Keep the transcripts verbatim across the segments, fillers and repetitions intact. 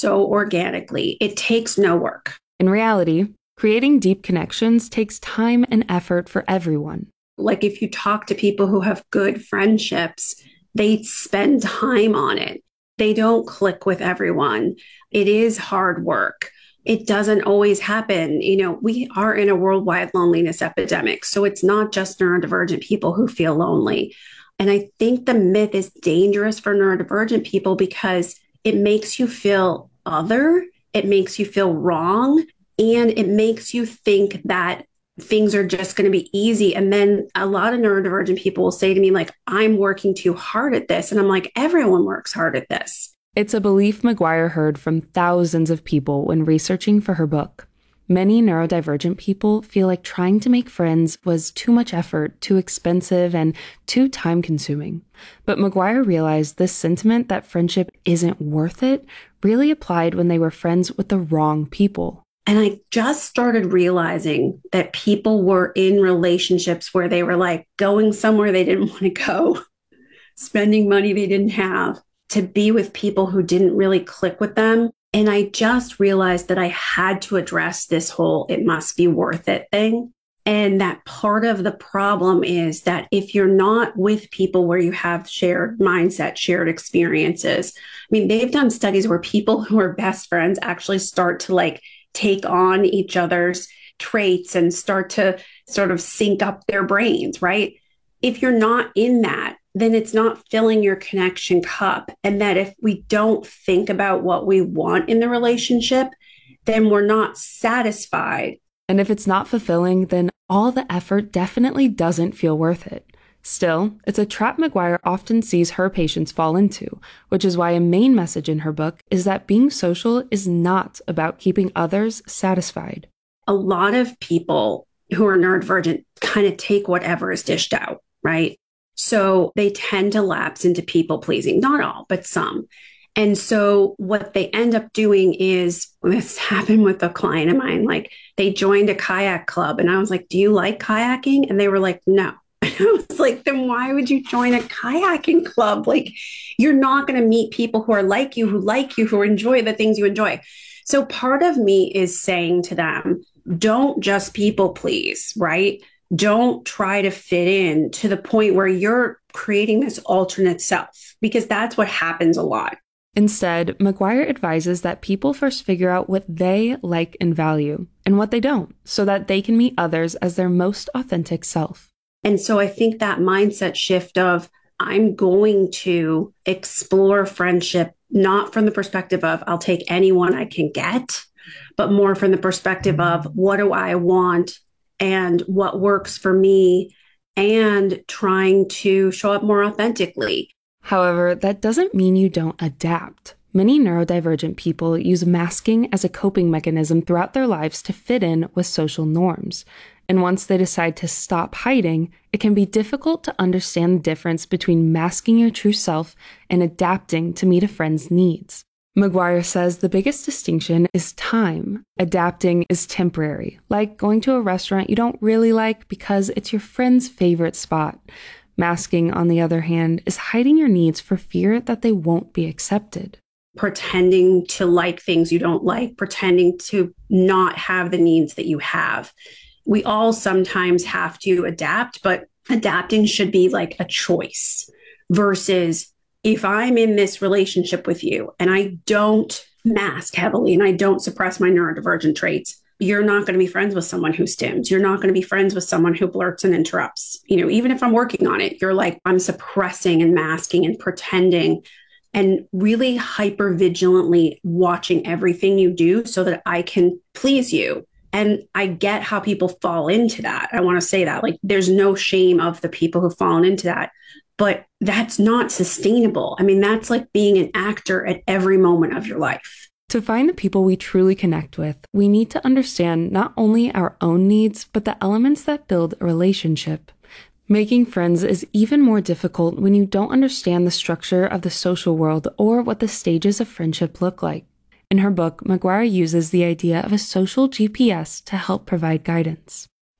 so organically. It takes no work. In reality, creating deep connections takes time and effort for everyone. Like if you talk to people who have good friendships, they spend time on it. They don't click with everyone. It is hard work. It doesn't always happen. You know, we are in a worldwide loneliness epidemic. So it's not just neurodivergent people who feel lonely. And I think the myth is dangerous for neurodivergent people because it makes you feel other, it makes you feel wrong, and it makes you think that things are just going to be easy. And then a lot of neurodivergent people will say to me, like, I'm working too hard at this. And I'm like, everyone works hard at this. It's a belief McGuire heard from thousands of people when researching for her book. Many neurodivergent people feel like trying to make friends was too much effort, too expensive, and too time-consuming. But McGuire realized this sentiment that friendship isn't worth it really applied when they were friends with the wrong people. And I just started realizing that people were in relationships where they were like going somewhere they didn't want to go, spending money they didn't have, to be with people who didn't really click with them. And I just realized that I had to address this whole it must be worth it thing. And that part of the problem is that if you're not with people where you have shared mindset, shared experiences, I mean, they've done studies where people who are best friends actually start to like take on each other's traits and start to sort of sync up their brains, right? If you're not in that, then it's not filling your connection cup. And that if we don't think about what we want in the relationship, then we're not satisfied. And if it's not fulfilling, then all the effort definitely doesn't feel worth it. Still, it's a trap McGuire often sees her patients fall into, which is why a main message in her book is that being social is not about keeping others satisfied. A lot of people who are neurodivergent kind of take whatever is dished out, right? So they tend to lapse into people pleasing, not all, but some. And so what they end up doing is, this happened with a client of mine, like they joined a kayak club and I was like, do you like kayaking? And they were like, no. I was like, then why would you join a kayaking club? Like, you're not going to meet people who are like you, who like you, who enjoy the things you enjoy. So part of me is saying to them, don't just people please, right? Don't try to fit in to the point where you're creating this alternate self, because that's what happens a lot. Instead, McGuire advises that people first figure out what they like and value and what they don't, so that they can meet others as their most authentic self. And so I think that mindset shift of I'm going to explore friendship, not from the perspective of I'll take anyone I can get, but more from the perspective of what do I want and what works for me, and trying to show up more authentically. However, that doesn't mean you don't adapt. Many neurodivergent people use masking as a coping mechanism throughout their lives to fit in with social norms. And once they decide to stop hiding, it can be difficult to understand the difference between masking your true self and adapting to meet a friend's needs. McGuire says the biggest distinction is time. Adapting is temporary, like going to a restaurant you don't really like because it's your friend's favorite spot. Masking, on the other hand, is hiding your needs for fear that they won't be accepted. Pretending to like things you don't like, pretending to not have the needs that you have. We all sometimes have to adapt, but adapting should be like a choice versus if I'm in this relationship with you and I don't mask heavily and I don't suppress my neurodivergent traits, you're not going to be friends with someone who stims. You're not going to be friends with someone who blurts and interrupts. You know, even if I'm working on it, you're like, I'm suppressing and masking and pretending and really hyper vigilantly watching everything you do so that I can please you. And I get how people fall into that. I want to say that, like, there's no shame of the people who've fallen into that, but that's not sustainable. I mean, that's like being an actor at every moment of your life. To find the people we truly connect with, we need to understand not only our own needs, but the elements that build a relationship. Making friends is even more difficult when you don't understand the structure of the social world or what the stages of friendship look like. In her book, McGuire uses the idea of a social G P S to help provide guidance.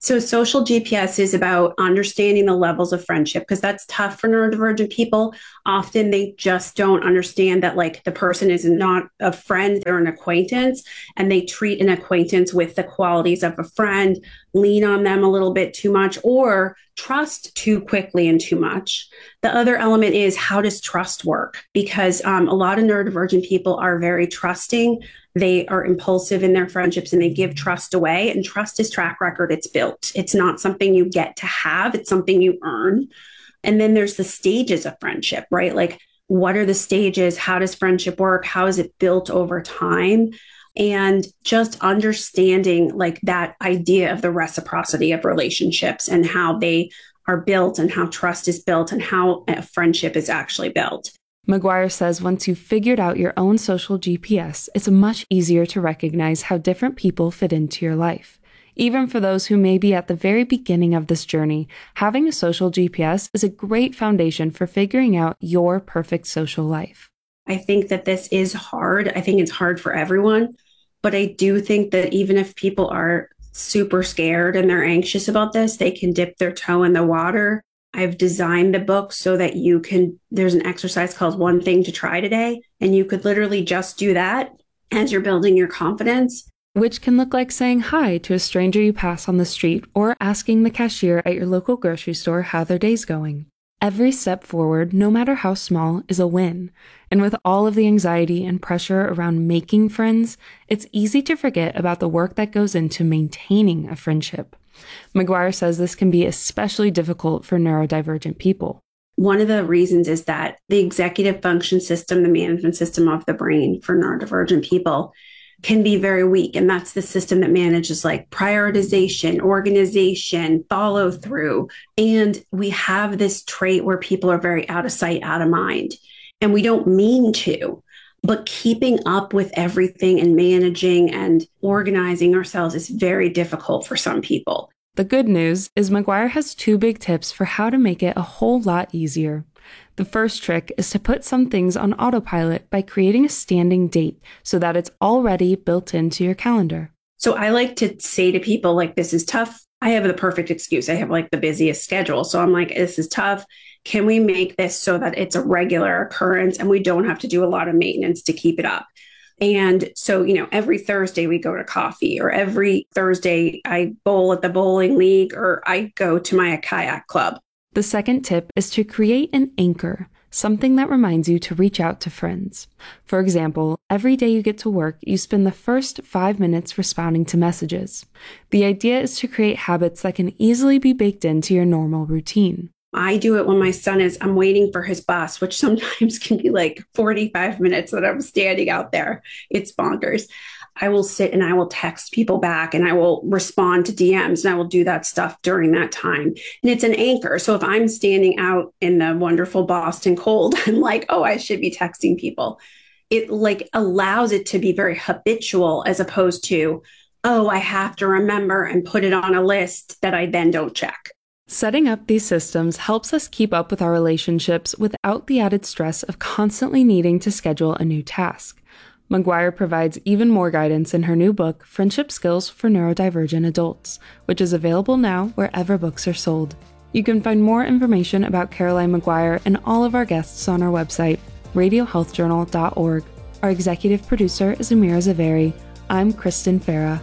So social G P S is about understanding the levels of friendship because that's tough for neurodivergent people. Often they just don't understand that like the person is not a friend, they're an acquaintance, and they treat an acquaintance with the qualities of a friend, lean on them a little bit too much, or trust too quickly and too much. The other element is, how does trust work? Because um, a lot of neurodivergent people are very trusting. They are impulsive in their friendships and they give trust away. And trust is track record. It's built. It's not something you get to have. It's something you earn. And then there's the stages of friendship, right? Like, what are the stages? How does friendship work? How is it built over time? And just understanding like that idea of the reciprocity of relationships and how they are built and how trust is built and how a friendship is actually built. McGuire says once you've figured out your own social G P S, it's much easier to recognize how different people fit into your life. Even for those who may be at the very beginning of this journey, having a social G P S is a great foundation for figuring out your perfect social life. I think that this is hard. I think it's hard for everyone. But I do think that even if people are super scared and they're anxious about this, they can dip their toe in the water. I've designed the book so that you can, there's an exercise called One Thing to Try Today, and you could literally just do that as you're building your confidence. Which can look like saying hi to a stranger you pass on the street or asking the cashier at your local grocery store how their day's going. Every step forward, no matter how small, is a win. And with all of the anxiety and pressure around making friends, it's easy to forget about the work that goes into maintaining a friendship. McGuire says this can be especially difficult for neurodivergent people. One of the reasons is that the executive function system, the management system of the brain for neurodivergent people, can be very weak. And that's the system that manages like prioritization, organization, follow through. And we have this trait where people are very out of sight, out of mind. And we don't mean to, but keeping up with everything and managing and organizing ourselves is very difficult for some people. The good news is McGuire has two big tips for how to make it a whole lot easier. The first trick is to put some things on autopilot by creating a standing date so that it's already built into your calendar. So I like to say to people, like, this is tough. I have the perfect excuse. I have like the busiest schedule. So I'm like, this is tough. Can we make this so that it's a regular occurrence and we don't have to do a lot of maintenance to keep it up? And so, you know, every Thursday we go to coffee, or every Thursday I bowl at the bowling league, or I go to my kayak club. The second tip is to create an anchor, something that reminds you to reach out to friends. For example, every day you get to work, you spend the first five minutes responding to messages. The idea is to create habits that can easily be baked into your normal routine. I do it when my son is, I'm waiting for his bus, which sometimes can be like forty-five minutes that I'm standing out there. It's bonkers. I will sit and I will text people back and I will respond to D Ms and I will do that stuff during that time. And it's an anchor. So if I'm standing out in the wonderful Boston cold, I'm like, oh, I should be texting people. It like allows it to be very habitual as opposed to, oh, I have to remember and put it on a list that I then don't check. Setting up these systems helps us keep up with our relationships without the added stress of constantly needing to schedule a new task. McGuire provides even more guidance in her new book, Friendship Skills for Neurodivergent Adults, which is available now wherever books are sold. You can find more information about Caroline McGuire and all of our guests on our website, radio health journal dot org. Our executive producer is Amira Zaveri. I'm Kristen Farah.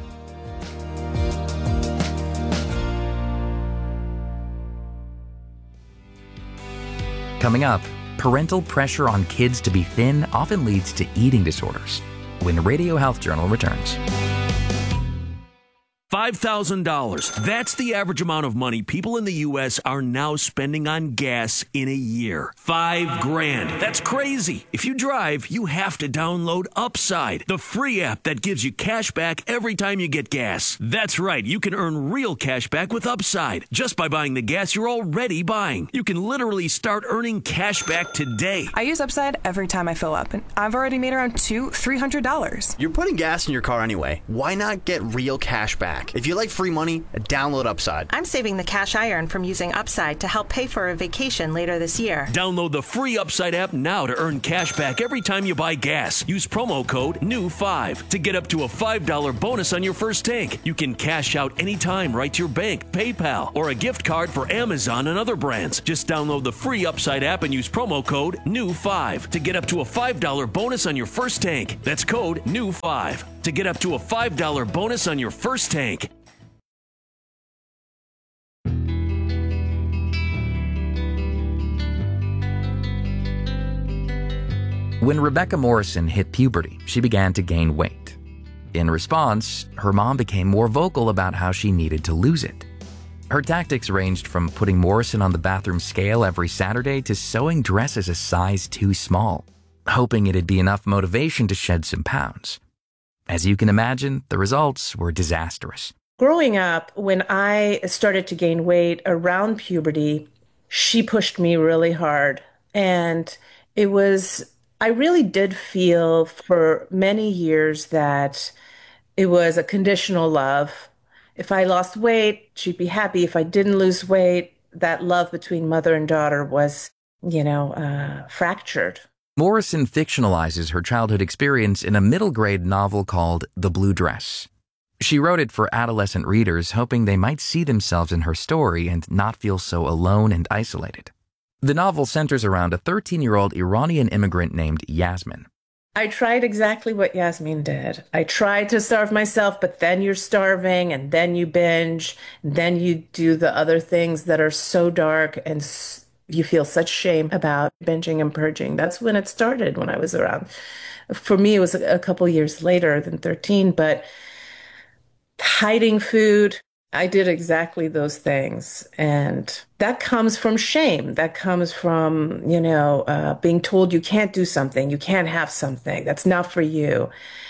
Coming up, parental pressure on kids to be thin often leads to eating disorders. When the Radio Health Journal returns. five thousand dollars. That's the average amount of money people in the U S are now spending on gas in a year. Five grand. That's crazy. If you drive, you have to download Upside, the free app that gives you cash back every time you get gas. That's right. You can earn real cash back with Upside just by buying the gas you're already buying. You can literally start earning cash back today. I use Upside every time I fill up, and I've already made around two, three hundred dollars. You're putting gas in your car anyway. Why not get real cash back? bank. If you like free money, download Upside. I'm saving the cash I earn from using Upside to help pay for a vacation later this year. Download the free Upside app now to earn cash back every time you buy gas. Use promo code N E W five to get up to a five dollar bonus on your first tank. You can cash out anytime right to your bank, PayPal, or a gift card for Amazon and other brands. Just download the free Upside app and use promo code N E W five to get up to a five dollar bonus on your first tank. That's code N E W five to get up to a five dollar bonus on your first tank. When Rebecca Morrison hit puberty, she began to gain weight. In response, her mom became more vocal about how she needed to lose it. Her tactics ranged from putting Morrison on the bathroom scale every Saturday to sewing dresses a size too small, hoping it'd be enough motivation to shed some pounds. As you can imagine, the results were disastrous. Growing up, when I started to gain weight around puberty, she pushed me really hard. And it was, I really did feel for many years that it was a conditional love. If I lost weight, she'd be happy. If I didn't lose weight, that love between mother and daughter was, you know, uh, fractured. Morrison fictionalizes her childhood experience in a middle grade novel called The Blue Dress. She wrote it for adolescent readers, hoping they might see themselves in her story and not feel so alone and isolated. The novel centers around a thirteen-year-old Iranian immigrant named Yasmin. I tried exactly what Yasmin did. I tried to starve myself, but then you're starving, and then you binge, and then you do the other things that are so dark, and you feel such shame about binging and purging. That's when it started, when I was around. For me, it was a couple years later than thirteen, but hiding food, I did exactly those things. And that comes from shame. That comes from, you know, uh, being told you can't do something, you can't have something, that's not for you.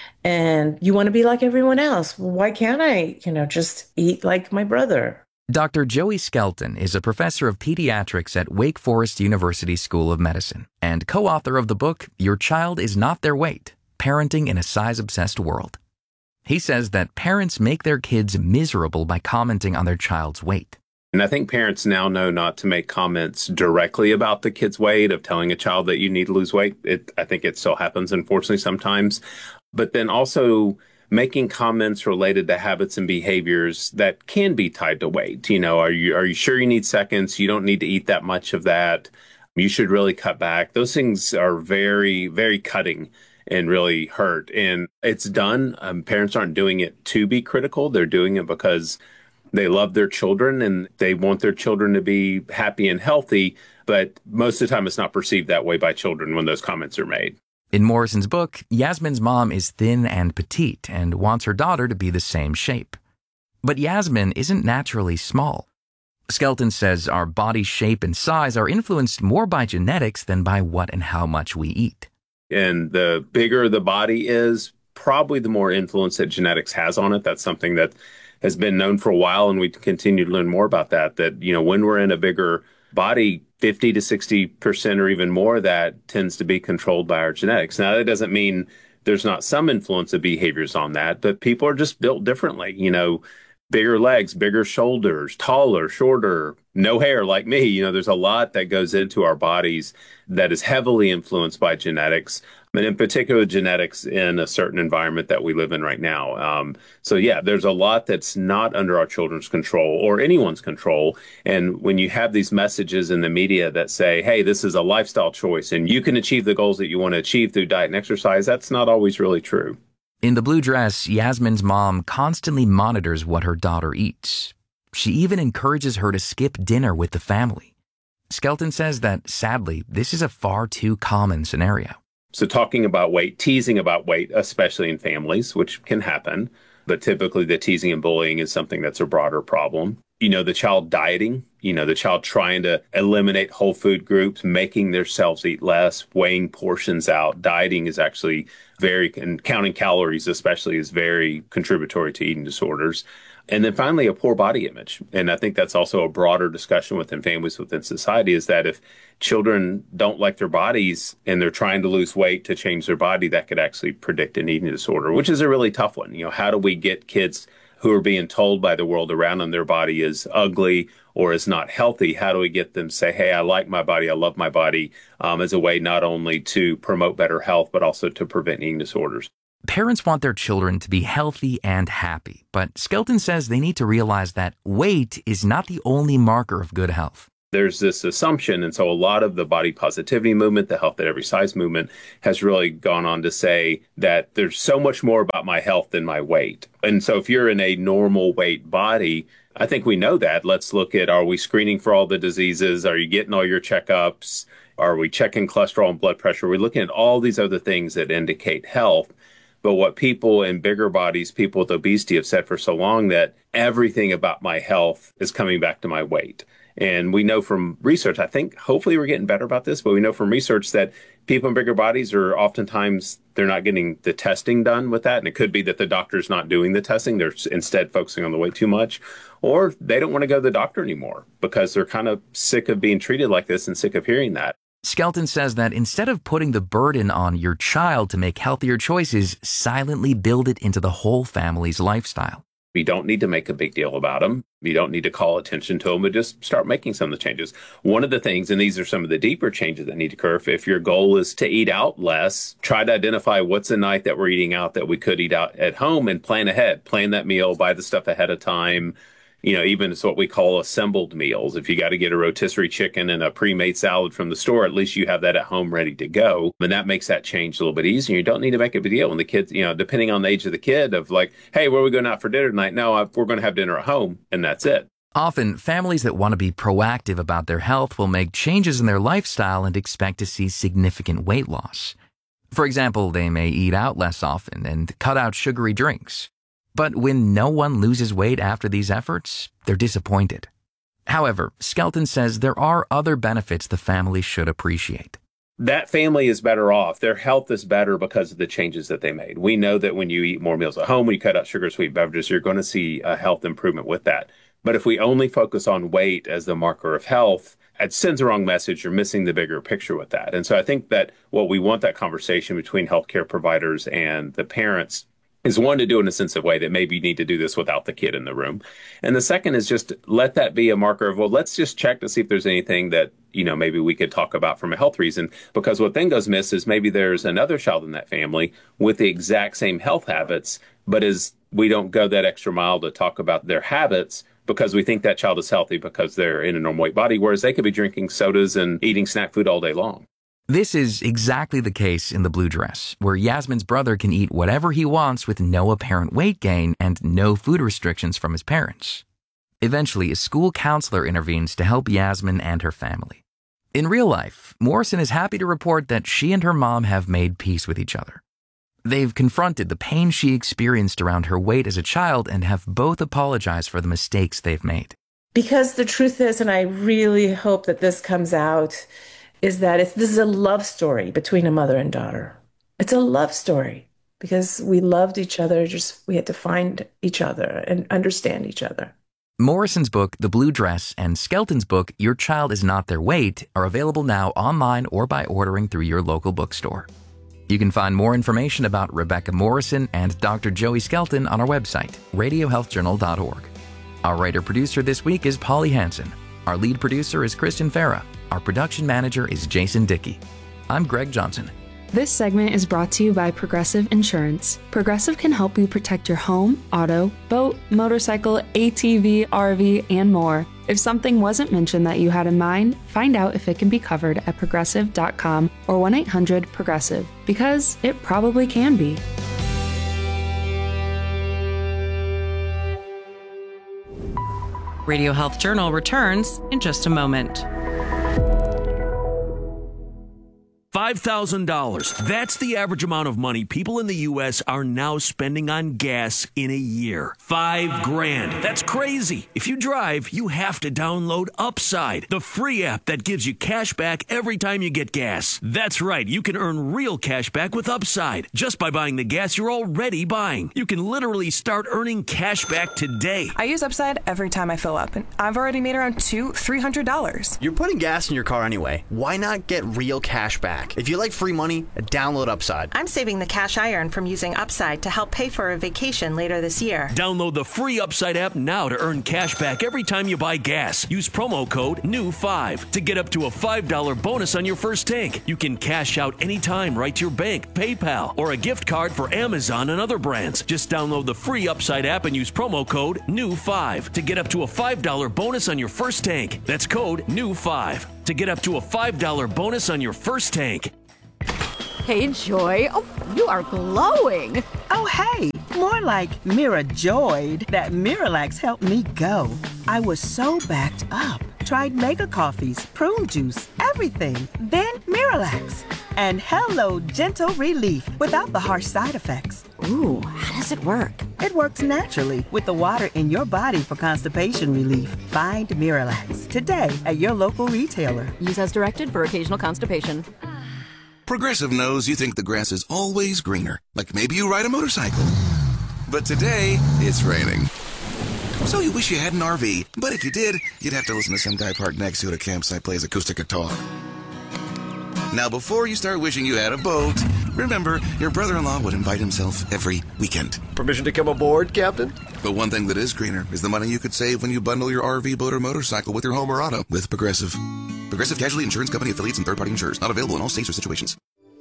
And you want to be like everyone else. Well, why can't I, you know, just eat like my brother? Doctor Joey Skelton is a professor of pediatrics at Wake Forest University School of Medicine and co-author of the book, Your Child is Not Their Weight, Parenting in a Size-Obsessed World. He says that parents make their kids miserable by commenting on their child's weight. And I think parents now know not to make comments directly about the kid's weight, of telling a child that you need to lose weight. It, I think it still happens, unfortunately, sometimes. But then also making comments related to habits and behaviors that can be tied to weight. You know, are you are you sure you need seconds? You don't need to eat that much of that. You should really cut back. Those things are very, very cutting and really hurt. And it's done. Um, parents aren't doing it to be critical. They're doing it because they love their children and they want their children to be happy and healthy. But most of the time, it's not perceived that way by children when those comments are made. In Morrison's book, Yasmin's mom is thin and petite and wants her daughter to be the same shape. But Yasmin isn't naturally small. Skelton says our body shape and size are influenced more by genetics than by what and how much we eat. And the bigger the body is, probably the more influence that genetics has on it. That's something that has been known for a while, and we continue to learn more about that, that, you know, when we're in a bigger body, fifty to sixty percent or even more of that tends to be controlled by our genetics. Now, that doesn't mean there's not some influence of behaviors on that, but people are just built differently. You know, bigger legs, bigger shoulders, taller, shorter, no hair like me. You know, there's a lot that goes into our bodies that is heavily influenced by genetics, and in particular genetics in a certain environment that we live in right now. Um, so yeah, there's a lot that's not under our children's control or anyone's control. And when you have these messages in the media that say, hey, this is a lifestyle choice and you can achieve the goals that you want to achieve through diet and exercise, that's not always really true. In The Blue Dress, Yasmin's mom constantly monitors what her daughter eats. She even encourages her to skip dinner with the family. Skelton says that, sadly, this is a far too common scenario. So talking about weight, teasing about weight, especially in families, which can happen, but typically the teasing and bullying is something that's a broader problem. You know, the child dieting, you know, the child trying to eliminate whole food groups, making themselves eat less, weighing portions out. Dieting is actually very, and counting calories especially, is very contributory to eating disorders. And then finally, a poor body image. And I think that's also a broader discussion within families, within society, is that if children don't like their bodies and they're trying to lose weight to change their body, that could actually predict an eating disorder, which is a really tough one. You know, how do we get kids who are being told by the world around them their body is ugly or is not healthy. How do we get them to say, hey, I like my body, I love my body, um, as a way not only to promote better health, but also to prevent eating disorders? Parents want their children to be healthy and happy, but Skelton says they need to realize that weight is not the only marker of good health. There's this assumption, and so a lot of the body positivity movement, the health at every size movement, has really gone on to say that there's so much more about my health than my weight. And so if you're in a normal weight body, I think we know that. Let's look at, are we screening for all the diseases? Are you getting all your checkups? Are we checking cholesterol and blood pressure? We're looking at all these other things that indicate health. But what people in bigger bodies, people with obesity, have said for so long, that everything about my health is coming back to my weight. And we know from research, I think hopefully we're getting better about this, but we know from research that people in bigger bodies are oftentimes, they're not getting the testing done with that. And it could be that the doctor's not doing the testing. They're instead focusing on the weight too much, or they don't want to go to the doctor anymore because they're kind of sick of being treated like this and sick of hearing that. Skelton says that instead of putting the burden on your child to make healthier choices, silently build it into the whole family's lifestyle. You don't need to make a big deal about them. You don't need to call attention to them, but just start making some of the changes. One of the things, and these are some of the deeper changes that need to occur, if your goal is to eat out less, try to identify what's a night that we're eating out that we could eat out at home and plan ahead. Plan that meal, buy the stuff ahead of time. You know, even it's what we call assembled meals. If you got to get a rotisserie chicken and a pre-made salad from the store, at least you have that at home ready to go. And that makes that change a little bit easier. You don't need to make a big deal when the kids, you know, depending on the age of the kid, of like, hey, where are we going out for dinner tonight? No, we're going to have dinner at home, and that's it. Often, families that want to be proactive about their health will make changes in their lifestyle and expect to see significant weight loss. For example, they may eat out less often and cut out sugary drinks. But when no one loses weight after these efforts, they're disappointed. However, Skelton says there are other benefits the family should appreciate. That family is better off. Their health is better because of the changes that they made. We know that when you eat more meals at home, when you cut out sugar sweet beverages, you're going to see a health improvement with that. But if we only focus on weight as the marker of health, it sends the wrong message. You're missing the bigger picture with that. And so I think that what we want, that conversation between healthcare providers and the parents, is one, to do it in a sensitive way, that maybe you need to do this without the kid in the room. And the second is just let that be a marker of, well, let's just check to see if there's anything that, you know, maybe we could talk about from a health reason. Because what then goes miss is maybe there's another child in that family with the exact same health habits, but as we don't go that extra mile to talk about their habits because we think that child is healthy because they're in a normal weight body, whereas they could be drinking sodas and eating snack food all day long. This is exactly the case in The Blue Dress, where Yasmin's brother can eat whatever he wants with no apparent weight gain and no food restrictions from his parents. Eventually, a school counselor intervenes to help Yasmin and her family. In real life, Morrison is happy to report that she and her mom have made peace with each other. They've confronted the pain she experienced around her weight as a child and have both apologized for the mistakes they've made. Because the truth is, and I really hope that this comes out, is that it's, this is a love story between a mother and daughter. It's a love story because we loved each other, just we had to find each other and understand each other. Morrison's book, The Blue Dress, and Skelton's book, Your Child Is Not Their Weight, are available now online or by ordering through your local bookstore. You can find more information about Rebecca Morrison and Doctor Joey Skelton on our website, radio health journal dot org. Our writer-producer this week is Polly Hansen. Our lead producer is Kristen Farah. Our production manager is Jason Dickey. I'm Greg Johnson. This segment is brought to you by Progressive Insurance. Progressive can help you protect your home, auto, boat, motorcycle, A T V, R V, and more. If something wasn't mentioned that you had in mind, find out if it can be covered at progressive dot com or one eight hundred progressive, because it probably can be. Radio Health Journal returns in just a moment. five thousand dollars. That's the average amount of money people in the U S are now spending on gas in a year. Five grand. That's crazy. If you drive, you have to download Upside, the free app that gives you cash back every time you get gas. That's right. You can earn real cash back with Upside just by buying the gas you're already buying. You can literally start earning cash back today. I use Upside every time I fill up, and I've already made around two, three hundred dollars. You're putting gas in your car anyway. Why not get real cash back? If you like free money, download Upside. I'm saving the cash I earn from using Upside to help pay for a vacation later this year. Download the free Upside app now to earn cash back every time you buy gas. Use promo code N E W five to get up to a five dollar bonus on your first tank. You can cash out anytime right to your bank, PayPal, or a gift card for Amazon and other brands. Just download the free Upside app and use promo code N E W five to get up to a five dollar bonus on your first tank. That's code N E W five to get up to a five dollar bonus on your first tank. Hey, Joy. Oh, you are glowing. Oh, hey. More like Mira joyed that Miralax helped me go. I was so backed up. Tried mega coffees, prune juice, everything. Then Miralax. And hello, gentle relief without the harsh side effects. Ooh, how does it work? It works naturally with the water in your body for constipation relief. Find Miralax today at your local retailer. Use as directed for occasional constipation. Progressive knows you think the grass is always greener, like maybe you ride a motorcycle. But today, it's raining. So you wish you had an R V, but if you did, you'd have to listen to some guy parked next to you at a campsite plays acoustic guitar. Now, before you start wishing you had a boat, remember, your brother-in-law would invite himself every weekend. Permission to come aboard, Captain? But one thing that is greener is the money you could save when you bundle your R V, boat, or motorcycle with your home or auto with Progressive. Progressive Casualty Insurance Company affiliates and third-party insurers. Not available in all states or situations.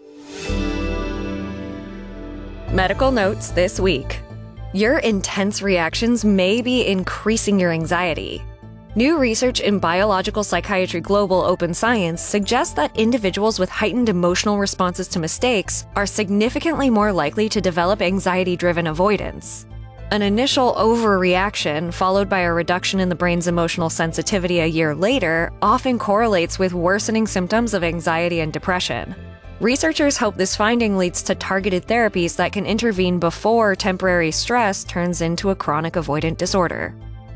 Medical notes this week. Your intense reactions may be increasing your anxiety. New research in Biological Psychiatry Global Open Science suggests that individuals with heightened emotional responses to mistakes are significantly more likely to develop anxiety-driven avoidance. An initial overreaction, followed by a reduction in the brain's emotional sensitivity a year later, often correlates with worsening symptoms of anxiety and depression. Researchers hope this finding leads to targeted therapies that can intervene before temporary stress turns into a chronic avoidant disorder.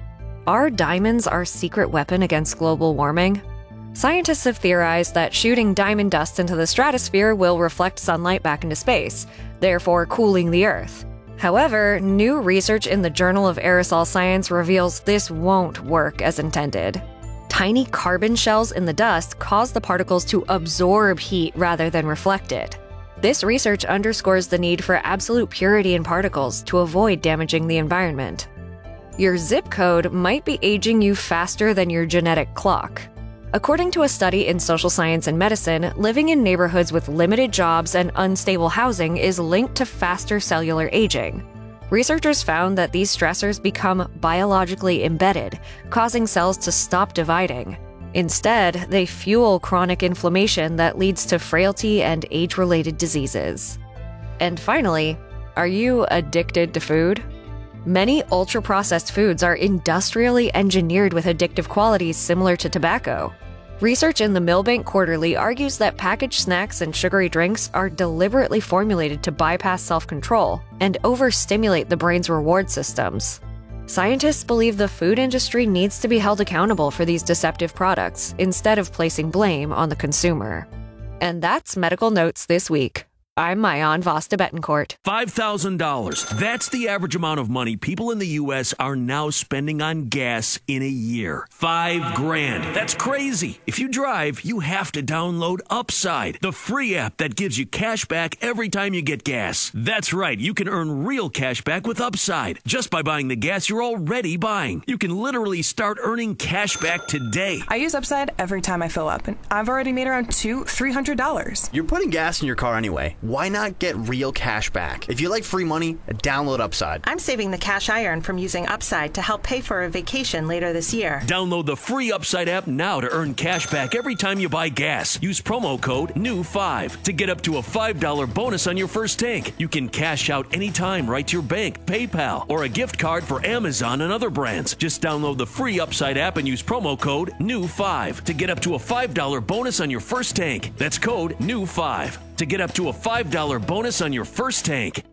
Are diamonds our secret weapon against global warming? Scientists have theorized that shooting diamond dust into the stratosphere will reflect sunlight back into space, therefore cooling the Earth. However, new research in the Journal of Aerosol Science reveals this won't work as intended. Tiny carbon shells in the dust cause the particles to absorb heat rather than reflect it. This research underscores the need for absolute purity in particles to avoid damaging the environment. Your zip code might be aging you faster than your genetic clock. According to a study in Social Science and Medicine, living in neighborhoods with limited jobs and unstable housing is linked to faster cellular aging. Researchers found that these stressors become biologically embedded, causing cells to stop dividing. Instead, they fuel chronic inflammation that leads to frailty and age-related diseases. And finally, are you addicted to food? Many ultra-processed foods are industrially engineered with addictive qualities similar to tobacco. Research in the Milbank Quarterly argues that packaged snacks and sugary drinks are deliberately formulated to bypass self-control and overstimulate the brain's reward systems. Scientists believe the food industry needs to be held accountable for these deceptive products instead of placing blame on the consumer. And that's Medical Notes this week. I'm Mayan Vasta Betancourt. five thousand dollars. That's the average amount of money people in the U S are now spending on gas in a year. Five grand. That's crazy. If you drive, you have to download Upside, the free app that gives you cash back every time you get gas. That's right. You can earn real cash back with Upside just by buying the gas you're already buying. You can literally start earning cash back today. I use Upside every time I fill up, and I've already made around two, three hundred dollars. You're putting gas in your car anyway. Why not get real cash back? If you like free money, download Upside. I'm saving the cash I earn from using Upside to help pay for a vacation later this year. Download the free Upside app now to earn cash back every time you buy gas. Use promo code N E W five to get up to a five dollar bonus on your first tank. You can cash out anytime right to your bank, PayPal, or a gift card for Amazon and other brands. Just download the free Upside app and use promo code N E W five to get up to a five dollar bonus on your first tank. That's code N E W five to get up to a five dollar bonus on your first tank.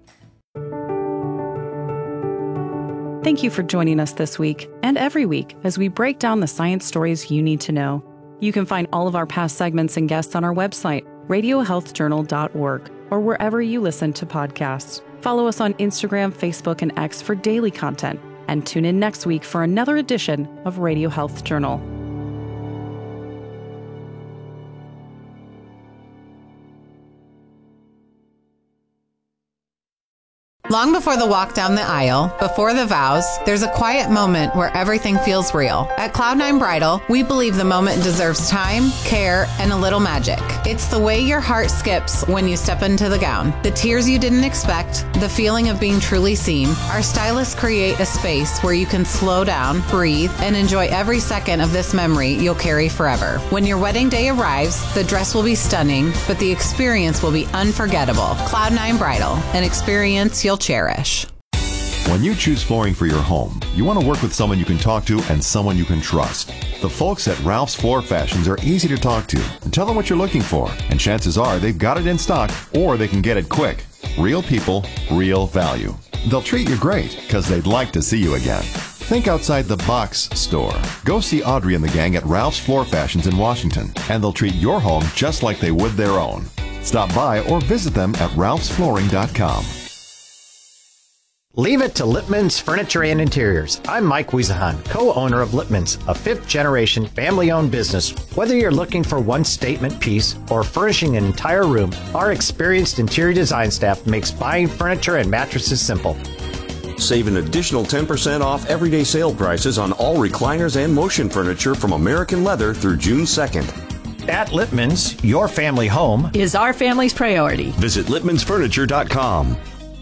Thank you for joining us this week and every week as we break down the science stories you need to know. You can find all of our past segments and guests on our website, radio health journal dot org, or wherever you listen to podcasts. Follow us on Instagram, Facebook, and X for daily content, and tune in next week for another edition of Radio Health Journal. Long before the walk down the aisle, before the vows, there's a quiet moment where everything feels real. At Cloud nine Bridal, we believe the moment deserves time, care, and a little magic. It's the way your heart skips when you step into the gown. The tears you didn't expect, the feeling of being truly seen. Our stylists create a space where you can slow down, breathe, and enjoy every second of this memory you'll carry forever. When your wedding day arrives, the dress will be stunning, but the experience will be unforgettable. Cloud nine Bridal, an experience you'll cherish. When you choose flooring for your home, you want to work with someone you can talk to and someone you can trust. The folks at Ralph's Floor Fashions are easy to talk to. Tell them what you're looking for, and chances are they've got it in stock or they can get it quick. Real people, real value. They'll treat you great because they'd like to see you again. Think outside the box store. Go see Audrey and the gang at Ralph's Floor Fashions in Washington, and they'll treat your home just like they would their own. Stop by or visit them at ralphs flooring dot com. Leave it to Lippman's Furniture and Interiors. I'm Mike Wiesahan, co-owner of Lippman's, a fifth-generation family-owned business. Whether you're looking for one statement piece or furnishing an entire room, our experienced interior design staff makes buying furniture and mattresses simple. Save an additional ten percent off everyday sale prices on all recliners and motion furniture from American Leather through June second. At Lippman's, your family home is our family's priority. Visit lippmans furniture dot com.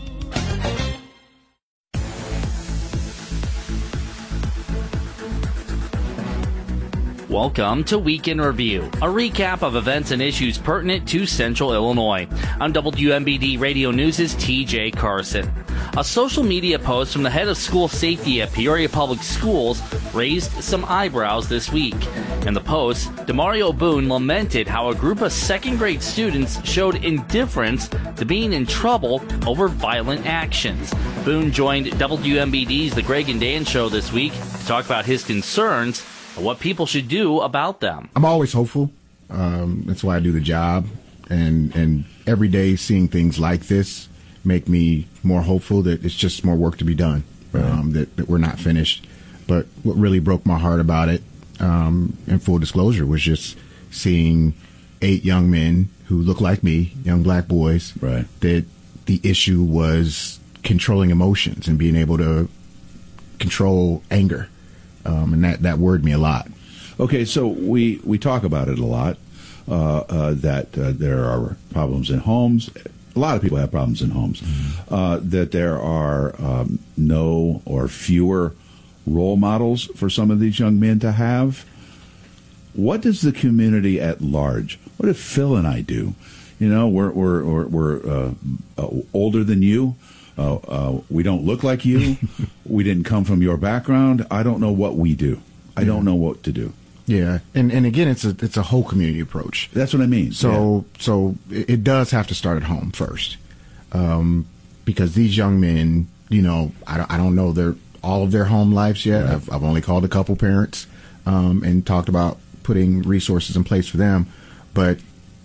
Welcome to Week in Review, a recap of events and issues pertinent to Central Illinois. I'm W M B D Radio News' T J Carson. A social media post from the head of school safety at Peoria Public Schools raised some eyebrows this week. In the post, Demario Boone lamented how a group of second-grade students showed indifference to being in trouble over violent actions. Boone joined W M B D's The Greg and Dan Show this week to talk about his concerns and what people should do about them. I'm always hopeful. Um, that's why I do the job. And, and every day seeing things like this make me more hopeful that it's just more work to be done, right. um, that, that we're not finished. But what really broke my heart about it, um, in full disclosure, was just seeing eight young men who look like me, young black boys, right. that the issue was controlling emotions and being able to control anger. Um, and that, that worried me a lot. Okay, so we, we talk about it a lot, uh, uh, that uh, there are problems in homes. A lot of people have problems in homes. Mm-hmm. Uh, that there are um, no or fewer role models for some of these young men to have. What does the community at large, what did Phil and I do? You know, we're, we're, we're, we're uh, uh, older than you. Uh, uh, we don't look like you. We didn't come from your background. I don't know what we do. I don't know what to do. Yeah, and and again, it's a it's a whole community approach. That's what I mean. So yeah. so it, it does have to start at home first, um, because these young men, you know, I don't, I don't know their all of their home lives yet. Right. I've I've only called a couple parents um, and talked about putting resources in place for them. But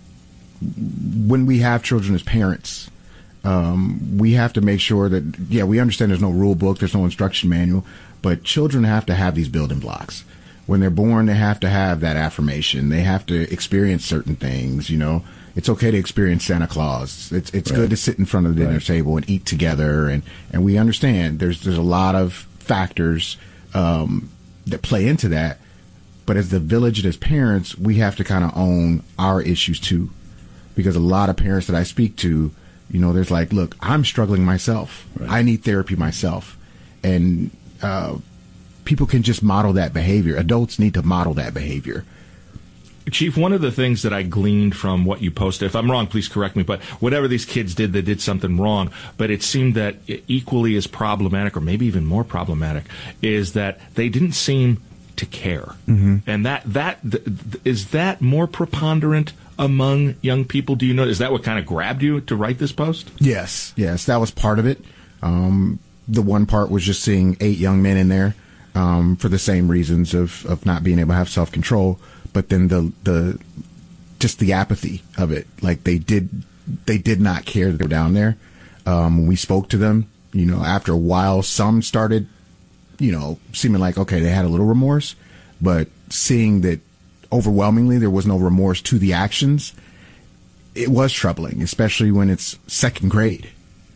when we have children as parents, Um, we have to make sure that, yeah, we understand there's no rule book, there's no instruction manual, but children have to have these building blocks. When they're born, they have to have that affirmation. They have to experience certain things, you know. It's okay to experience Santa Claus. It's it's right. good to sit in front of the dinner right. table and eat together. And, and we understand there's there's a lot of factors um, that play into that. But as the village and as parents, we have to kind of own our issues too. Because a lot of parents that I speak to, you know, there's like, look, I'm struggling myself. Right. I need therapy myself. And uh, people can just model that behavior. Adults need to model that behavior. Chief, one of the things that I gleaned from what you posted, if I'm wrong, please correct me, but whatever these kids did, they did something wrong. But it seemed that equally as problematic, or maybe even more problematic, is that they didn't seem to care. Mm-hmm. And that, that th- th- is that more preponderant among young people? Do you know, is that what kind of grabbed you to write this post? Yes, yes, that was part of it. Um, the one part was just seeing eight young men in there um, for the same reasons of, of not being able to have self-control, but then the the just the apathy of it. Like they did they did not care that they were down there. Um, when we spoke to them, you know, after a while, some started, you know, seeming like, okay, they had a little remorse, but seeing that overwhelmingly there was no remorse to the actions, it was troubling, especially when it's second grade.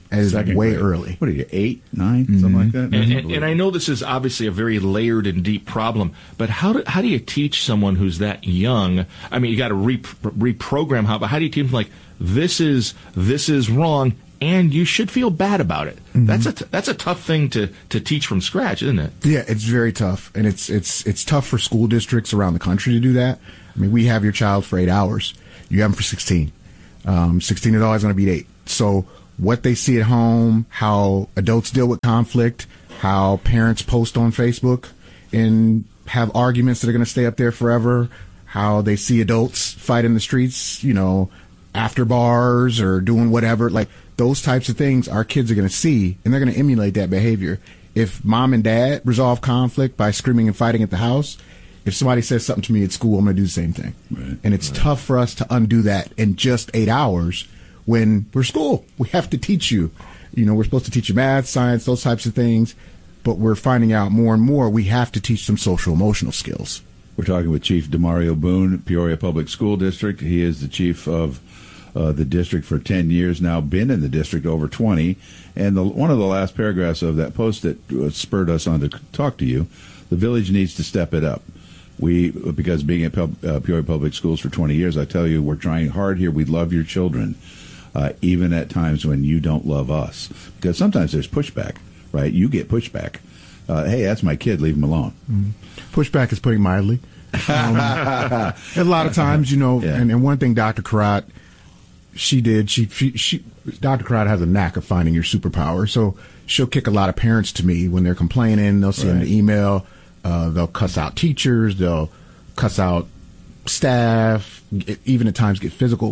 as Second way grade. early. What are you, eight, nine, mm-hmm. something like that? And, and, and I know this is obviously a very layered and deep problem, but how do how do you teach someone who's that young? I mean, you got to re- reprogram how, but how do you teach them like this is this is wrong, and you should feel bad about it? Mm-hmm. That's a t- that's a tough thing to, to teach from scratch, isn't it? Yeah, it's very tough, and it's it's it's tough for school districts around the country to do that. I mean, we have your child for eight hours, you have them for sixteen. Um, sixteen is always going to beat eight. So what they see at home, how adults deal with conflict, how parents post on Facebook and have arguments that are going to stay up there forever, how they see adults fight in the streets, you know, after bars or doing whatever, like those types of things our kids are going to see, and they're going to emulate that behavior. If mom and dad resolve conflict by screaming and fighting at the house, if somebody says something to me at school, I'm going to do the same thing. Right. And it's right. tough for us to undo that in just eight hours when we're school. We have to teach you. You know, we're supposed to teach you math, science, those types of things. But we're finding out more and more we have to teach them social emotional skills. We're talking with Chief Demario Boone, Peoria Public School District. He is the chief of uh, the district for ten years now, been in the district over twenty. And the, one of the last paragraphs of that post that uh, spurred us on to talk to you, the village needs to step it up. We, because being at Pub, uh, Peoria Public Schools for twenty years, I tell you, we're trying hard here. We love your children, uh, even at times when you don't love us. Because sometimes there's pushback, right? You get pushback. Uh, hey, that's my kid. Leave him alone. Mm-hmm. Pushback is putting mildly. Um, a lot of times, you know, yeah. and, and one thing Doctor Karat, she did, she, she, she Doctor Karat has a knack of finding your superpower. So she'll kick a lot of parents to me when they're complaining. They'll send right. an email. Uh, they'll cuss out teachers. They'll cuss out staff, even at times get physical.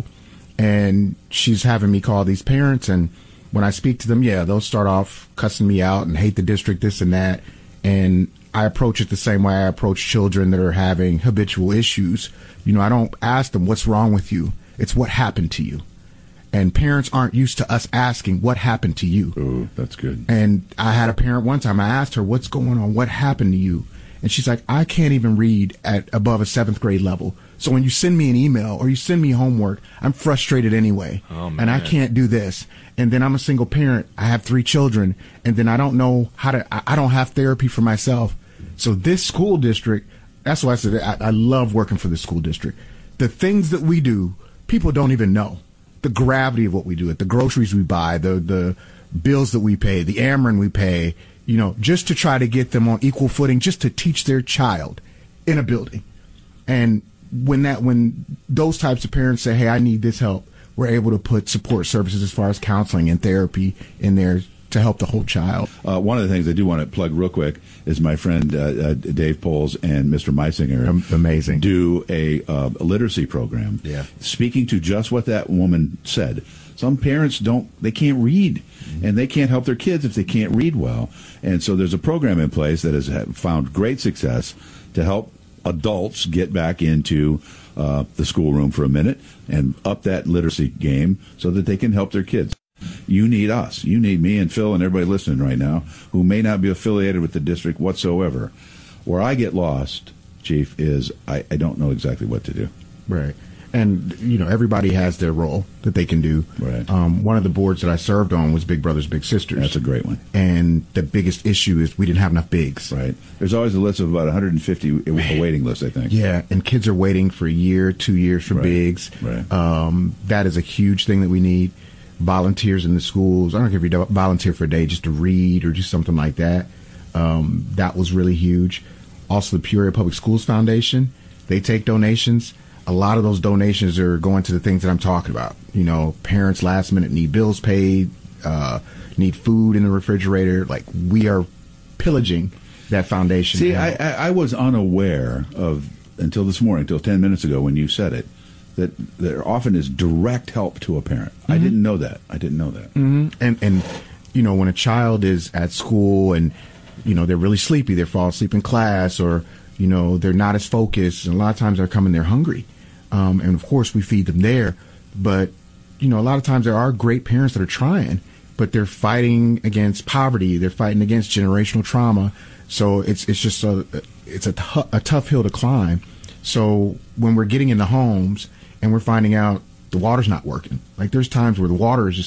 And she's having me call these parents. And when I speak to them, yeah, they'll start off cussing me out and hate the district, this and that. And I approach it the same way I approach children that are having habitual issues. You know, I don't ask them, what's wrong with you? It's what happened to you. And parents aren't used to us asking, what happened to you? Oh, that's good. And I had a parent one time, I asked her, what's going on? What happened to you? And she's like, I can't even read at above a seventh grade level. So when you send me an email or you send me homework, I'm frustrated anyway. Oh, man. And I can't do this. And then I'm a single parent. I have three children. And then I don't know how to, I don't have therapy for myself. So this school district, that's why I said I, I love working for the school district. The things that we do, people don't even know. The gravity of what we do, the groceries we buy, the, the bills that we pay, the Ameren we pay, you know, just to try to get them on equal footing, just to teach their child in a building. And when that, when those types of parents say, hey, I need this help, we're able to put support services as far as counseling and therapy in there to help the whole child. Uh, one of the things I do want to plug real quick is my friend uh, uh, Dave Poles and Mister Meisinger. Amazing. Do a, uh, a literacy program. Yeah. Speaking to just what that woman said. Some parents don't, they can't read, and they can't help their kids if they can't read well. And so there's a program in place that has found great success to help adults get back into uh, the schoolroom for a minute and up that literacy game so that they can help their kids. You need us. You need me and Phil and everybody listening right now who may not be affiliated with the district whatsoever. Where I get lost, Chief, is I, I don't know exactly what to do. Right. And, you know, everybody has their role that they can do. Right. Um, one of the boards that I served on was Big Brothers Big Sisters. That's a great one. And the biggest issue is we didn't have enough bigs. Right. There's always a list of about one hundred fifty, a waiting list, I think. Yeah, and kids are waiting for a year, two years for right. bigs. Right. Um, that is a huge thing that we need. Volunteers in the schools. I don't care if you volunteer for a day just to read or do something like that. Um, that was really huge. Also, the Peoria Public Schools Foundation, they take donations. A lot of those donations are going to the things that I'm talking about. You know, parents last minute need bills paid, uh, need food in the refrigerator. Like, we are pillaging that foundation. See, I, I, I was unaware of, until this morning, until ten minutes ago when you said it, that there often is direct help to a parent. Mm-hmm. I didn't know that. I didn't know that. Mm-hmm. And, and, you know, when a child is at school and, you know, they're really sleepy, they fall asleep in class, or, you know, they're not as focused, and a lot of times they're coming there hungry. Um, and, of course, we feed them there. But, you know, a lot of times there are great parents that are trying, but they're fighting against poverty. They're fighting against generational trauma. So it's it's just a, it's a, t- a tough hill to climb. So when we're getting in the homes and we're finding out the water's not working, like there's times where the water is just not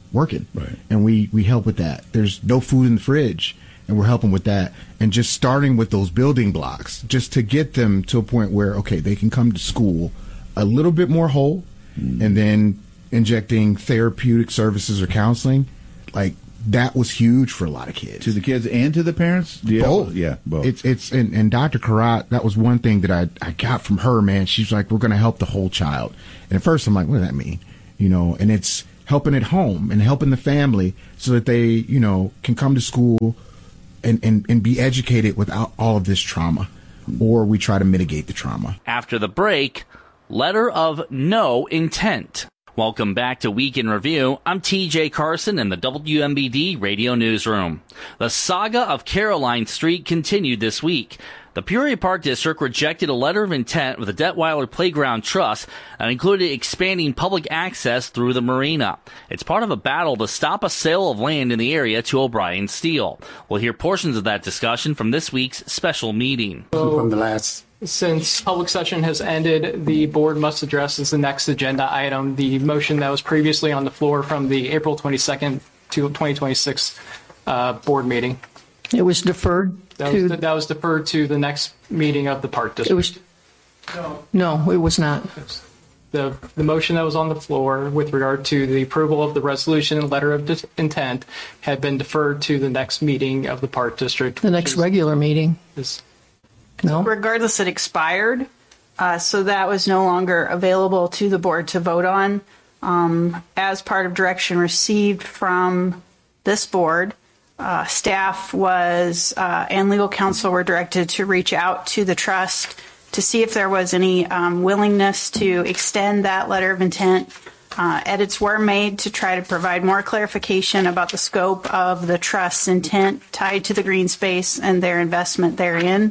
working. Right. And we, we help with that. There's no food in the fridge, and we're helping with that. And just starting with those building blocks, just to get them to a point where, okay, they can come to school a little bit more whole, mm. and then injecting therapeutic services or counseling, like that was huge for a lot of kids. To the kids and to the parents? Yeah, both. Yeah, both. It's, it's, and, and Doctor Karat, that was one thing that I, I got from her, man. She's like, we're going to help the whole child. And at first I'm like, what does that mean? You know, and it's helping at home and helping the family so that they, you know, can come to school and, and, and be educated without all of this trauma, or we try to mitigate the trauma. After the break, letter of no intent. Welcome back to Week in Review. I'm T J Carson in the W M B D Radio Newsroom. The saga of Caroline Street continued this week. The Peoria Park District rejected a letter of intent with the Detweiler Playground Trust and included expanding public access through the marina. It's part of a battle to stop a sale of land in the area to O'Brien Steel. We'll hear portions of that discussion from this week's special meeting. So, from the last. Since public session has ended, the board must address as the next agenda item the motion that was previously on the floor from the April twenty-second to twenty twenty-six uh, board meeting. It was deferred that to... Was, that was deferred to the next meeting of the Park District. It was, no. no, it was not. The, the motion that was on the floor with regard to the approval of the resolution and letter of intent had been deferred to the next meeting of the Park District. The next is, regular meeting. Is, No. Regardless, it expired, uh, so that was no longer available to the board to vote on. Um, as part of direction received from this board, uh, staff was uh, and legal counsel were directed to reach out to the trust to see if there was any um, willingness to extend that letter of intent. Uh, edits were made to try to provide more clarification about the scope of the trust's intent tied to the green space and their investment therein.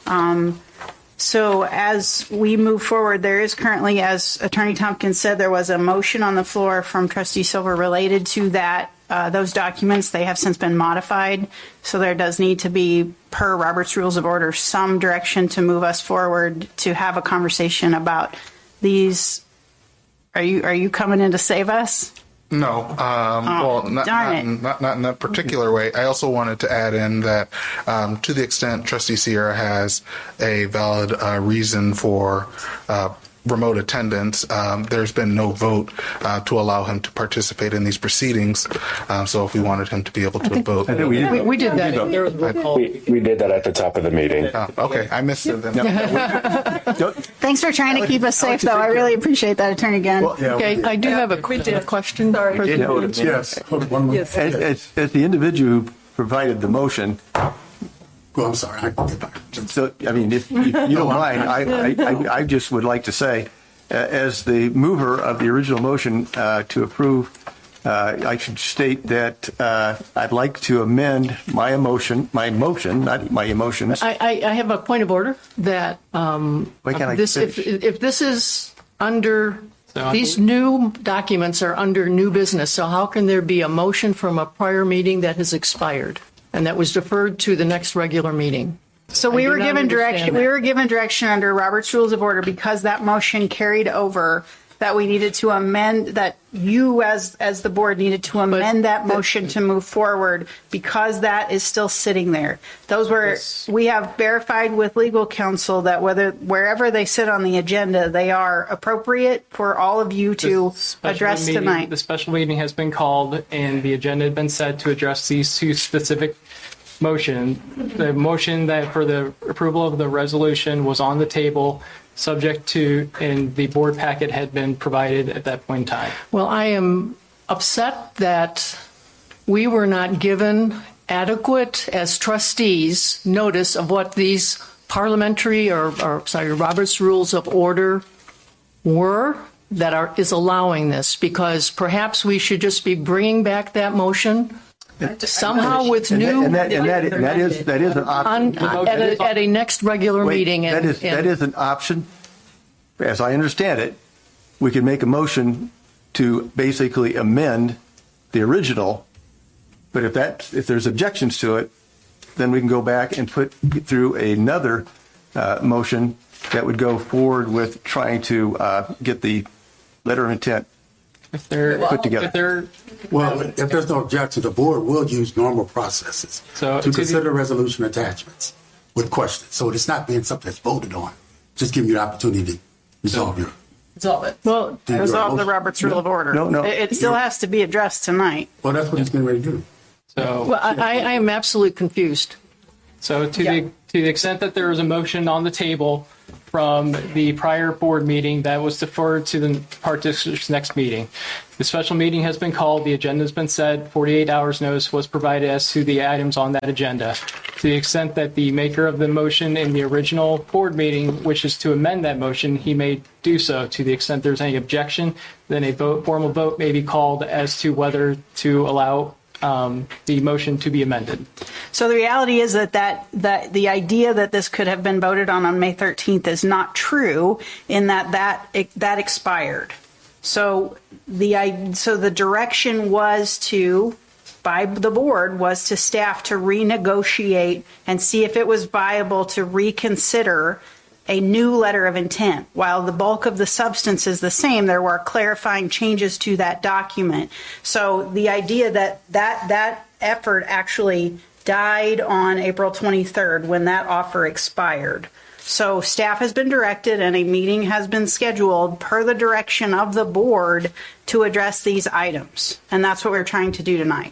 Um, so as we move forward, there is currently, as Attorney Tompkins said, there was a motion on the floor from Trustee Silver related to that. Uh, those documents, they have since been modified. So there does need to be, per Robert's Rules of Order, some direction to move us forward to have a conversation about these. Are you are you coming in to save us? No. Um, oh, well, not, darn not, it. not not in that particular way. I also wanted to add in that um, to the extent Trustee Sierra has a valid uh, reason for uh, remote attendance, um, there's been no vote uh, to allow him to participate in these proceedings. Um, so if we wanted him to be able to vote. I think we did, we, we did that. We, we did that at the top of the meeting. Oh, okay, I missed it then. Thanks for trying to keep us safe, though. I really appreciate that, Attorney Gunn. Well, yeah, okay, I do have a, a question. Sorry. Yes. yes. As, as, as the individual who provided the motion, well, I'm sorry. I, so, I mean, if, if you don't mind, I, I, I just would like to say, uh, as the mover of the original motion uh, to approve, uh, I should state that uh, I'd like to amend my emotion, my motion, not my emotions. I, I, I have a point of order that um, Why can't I this, if, if this is under, so these new documents are under new business, so how can there be a motion from a prior meeting that has expired? And that was deferred to the next regular meeting. So we were given direction. That. We were given direction under Robert's Rules of Order because that motion carried over. That we needed to amend. That you, as as the board, needed to amend but, that motion to move forward because that is still sitting there. Those were yes. We have verified with legal counsel that whether wherever they sit on the agenda, they are appropriate for all of you to address meeting, tonight. The special meeting has been called, and the agenda had been set to address these two specific. Motion. The motion that for the approval of the resolution was on the table, subject to, and the board packet had been provided at that point in time. Well, I am upset that we were not given adequate, as trustees, notice of what these parliamentary or, or sorry, Robert's Rules of Order were that are is allowing this, because perhaps we should just be bringing back that motion. Somehow with and new, that, and that, and that, that is that is an option on, at, a, at a next regular Wait, meeting. And, that is and, that is an option. As I understand it, we can make a motion to basically amend the original. But if that if there's objections to it, then we can go back and put through another uh, motion that would go forward with trying to uh, get the letter of intent If they're put together. If they're Well, if there's no objection, the board will use normal processes So, to to consider the- resolution attachments with questions. So it's not being something that's voted on. Just giving you the opportunity to resolve your. Resolve it. Well, Do your resolve the motion. Robert's Rule of Order. No, no. It, it still has to be addressed tonight. Well, that's what he's getting ready to do. So, Well, I, I am absolutely confused. So to the to the extent that there is a motion on the table from the prior board meeting that was deferred to the Park District's next meeting, the special meeting has been called, the agenda has been set, forty-eight hours notice was provided as to the items on that agenda. To the extent that the maker of the motion in the original board meeting wishes to amend that motion, he may do so. To the extent there's any objection, then a vote, formal vote may be called as to whether to allow um, the motion to be amended. So the reality is that, that that the idea that this could have been voted on on May thirteenth is not true, in that that that expired. So the I- so the direction was to, by the board, was to staff to renegotiate and see if it was viable to reconsider a new letter of intent. While the bulk of the substance is the same, there were clarifying changes to that document. So the idea that that, that effort actually died on April twenty-third when that offer expired. So staff has been directed and a meeting has been scheduled per the direction of the board to address these items. And that's what we're trying to do tonight.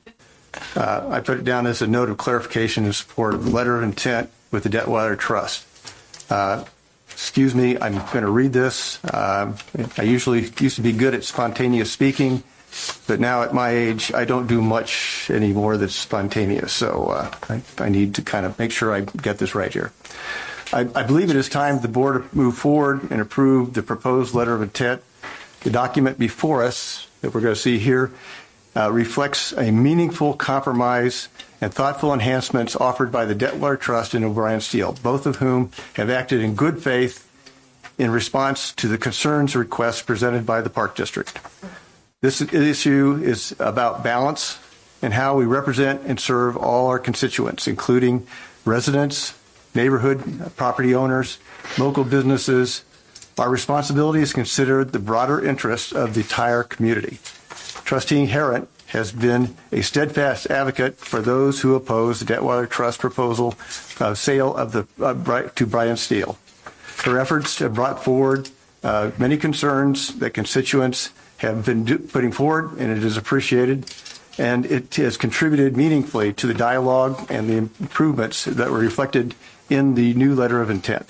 Uh, I put it down as a note of clarification in support of the letter of intent with the Detweiler Trust. Uh, excuse me, I'm going to read this. Uh, I usually used to be good at spontaneous speaking, but now at my age, I don't do much anymore that's spontaneous. So uh, I, I need to kind of make sure I get this right here. I, I believe it is time the board move forward and approve the proposed letter of intent. The document before us that we're going to see here uh, reflects a meaningful compromise and thoughtful enhancements offered by the Detweiler Trust and O'Brien Steel, both of whom have acted in good faith in response to the concerns and requests presented by the Park District. This issue is about balance and how we represent and serve all our constituents, including residents, neighborhood property owners, local businesses. Our responsibility is to consider the broader interests of the entire community. Trustee Herent has been a steadfast advocate for those who oppose the Detweiler Trust proposal of sale of the uh, to Brian Steel. Her efforts have brought forward uh, many concerns that constituents have been do- putting forward, and it is appreciated. And it has contributed meaningfully to the dialogue and the improvements that were reflected in the new letter of intent.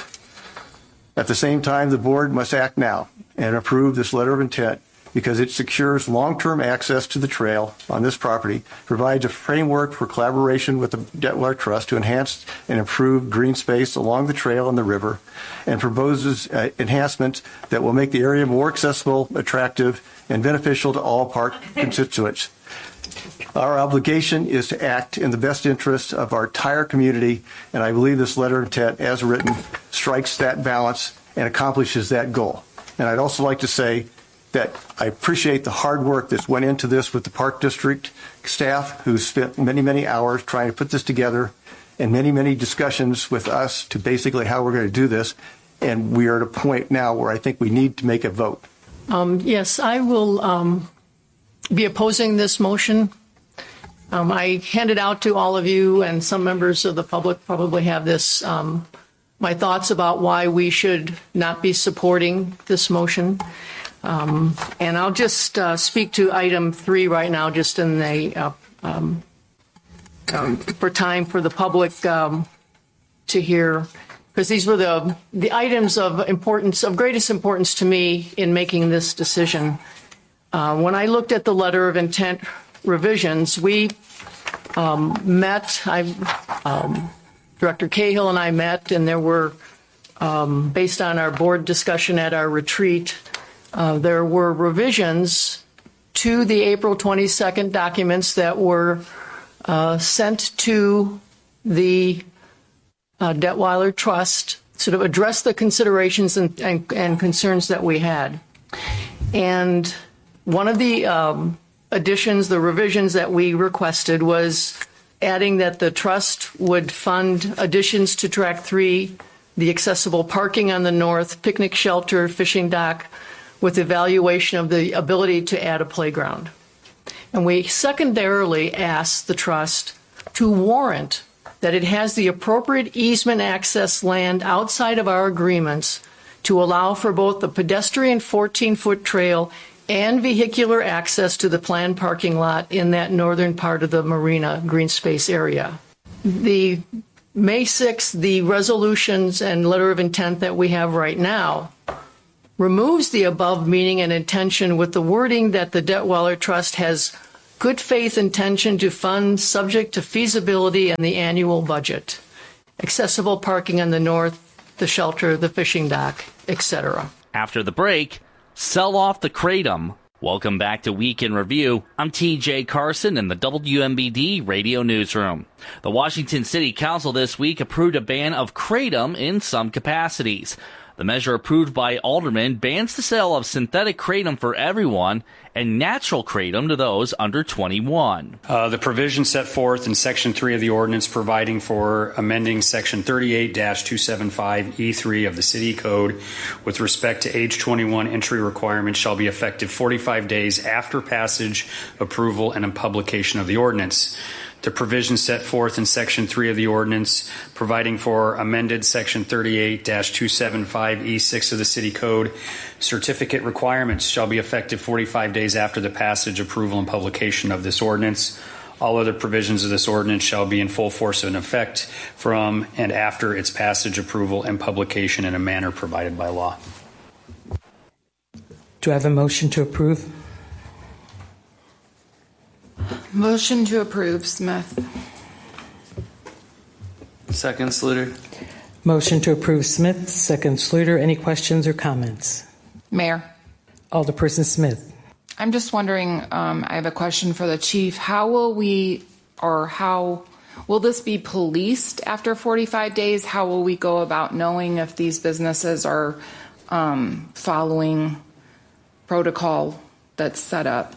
At the same time, the board must act now and approve this letter of intent because it secures long-term access to the trail on this property, provides a framework for collaboration with the Detweiler Trust to enhance and improve green space along the trail and the river, and proposes uh, enhancements that will make the area more accessible, attractive, and beneficial to all park constituents. Our obligation is to act in the best interest of our entire community, and I believe this letter of intent, as written, strikes that balance and accomplishes that goal. And I'd also like to say that I appreciate the hard work that's went into this with the Park District staff, who spent many, many hours trying to put this together, and many, many discussions with us to basically how we're going to do this. And we are at a point now where I think we need to make a vote. Um, yes, I will um, be opposing this motion. Um, I handed out to all of you, and some members of the public probably have this, um, my thoughts about why we should not be supporting this motion. Um, and I'll just uh, speak to item three right now, just in the uh, um, um, for time for the public um, to hear, because these were the the items of importance, of greatest importance to me in making this decision. Uh, when I looked at the letter of intent revisions, we um, met. I, um, Director Cahill and I met, and there were, um, based on our board discussion at our retreat, uh, there were revisions to the April twenty-second documents that were uh, sent to the uh, Detweiler Trust, sort of address the considerations and, and, and concerns that we had. And one of the um, additions, the revisions that we requested, was adding that the trust would fund additions to track three, the accessible parking on the north, picnic shelter, fishing dock, with evaluation of the ability to add a playground. And we secondarily asked the trust to warrant that it has the appropriate easement access land outside of our agreements to allow for both the pedestrian fourteen-foot trail and vehicular access to the planned parking lot in that northern part of the marina green space area. The May sixth, the resolutions and letter of intent that we have right now removes the above meaning and intention with the wording that the Detweiler Trust has good faith intention to fund subject to feasibility and the annual budget, accessible parking on the north, the shelter, the fishing dock, et cetera. After the break, sell off the Kratom. Welcome back to Week in Review. I'm T J Carson in the W M B D Radio Newsroom. The Washington City Council this week approved a ban of Kratom in some capacities. The measure approved by aldermen bans the sale of synthetic kratom for everyone and natural kratom to those under twenty-one. Uh, the provision set forth in Section three of the ordinance providing for amending Section thirty-eight dash two seventy-five E three of the City Code with respect to age twenty-one entry requirements shall be effective forty-five days after passage, approval, and publication of the ordinance. The provision set forth in Section three of the ordinance providing for amended Section thirty-eight dash two seventy-five E six of the City Code, certificate requirements shall be effective forty-five days after the passage, approval, and publication of this ordinance. All other provisions of this ordinance shall be in full force and effect from and after its passage, approval, and publication in a manner provided by law. Do I have a motion to approve? Motion to approve, Smith. Second, Sluter. Motion to approve, Smith. Second, Sluter. Any questions or comments? Mayor. Alderperson Smith. I'm just wondering, um, I have a question for the chief. How will we, or how, will this be policed after forty-five days? How will we go about knowing if these businesses are um, following protocol that's set up?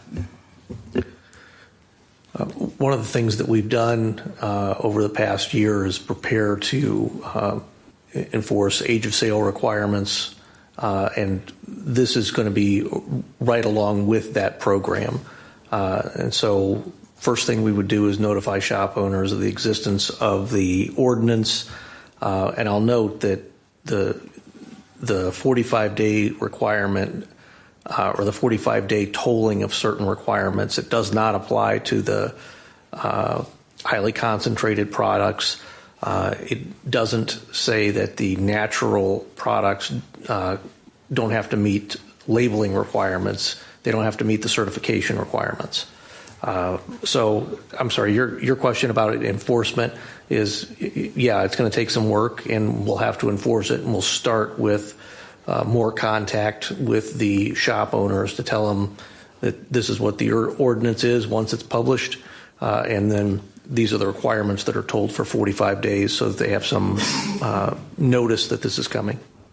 Uh, one of the things that we've done uh, over the past year is prepare to uh, enforce age of sale requirements, uh, and this is going to be right along with that program. Uh, and so first thing we would do is notify shop owners of the existence of the ordinance, uh, and I'll note that the the forty-five day requirement Uh, or the forty-five day tolling of certain requirements. It does not apply to the uh, highly concentrated products. Uh, it doesn't say that the natural products uh, don't have to meet labeling requirements. They don't have to meet the certification requirements. Uh, so, I'm sorry, your your question about enforcement is, yeah, it's going to take some work, and we'll have to enforce it, and we'll start with Uh, more contact with the shop owners to tell them that this is what the ordinance is once it's published, uh, and then these are the requirements that are told for forty-five days so that they have some uh, notice that this is coming.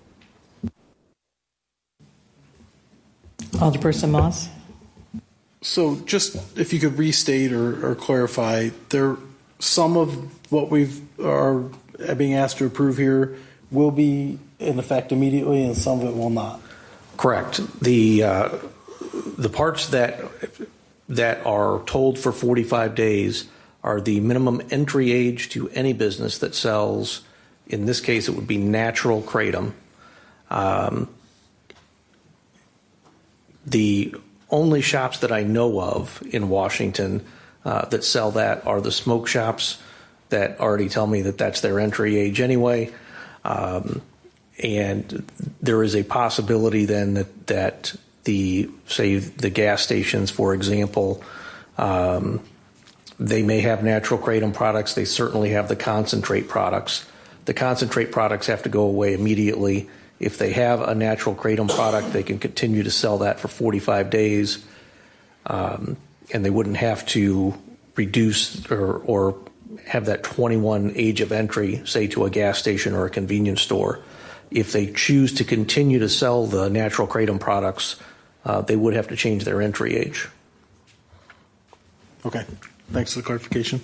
Alderperson Moss. So just if you could restate or, or clarify, there some of what we've are being asked to approve here will be in effect immediately, and some of it will not. Correct. The uh, the parts that that are told for forty-five days are the minimum entry age to any business that sells. In this case, it would be natural kratom. Um, the only shops that I know of in Washington uh, that sell that are the smoke shops that already tell me that that's their entry age anyway. Um, and there is a possibility then that, that the, say, the gas stations, for example, um, they may have natural kratom products. They certainly have the concentrate products. The concentrate products have to go away immediately. If they have a natural kratom product, they can continue to sell that for forty-five days, um, and they wouldn't have to reduce or, or have that twenty-one age of entry, say, to a gas station or a convenience store. If they choose to continue to sell the natural kratom products, uh, they would have to change their entry age. Okay. Thanks for the clarification.